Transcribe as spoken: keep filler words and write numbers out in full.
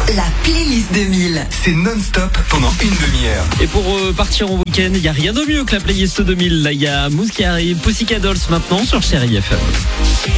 La playlist deux mille. C'est non-stop pendant une demi-heure. Et pour euh, partir en week-end, il n'y a rien de mieux que la playlist deux mille. Là, il y a Mousse qui arrive, Pussycat Dolls maintenant sur Chérie F M.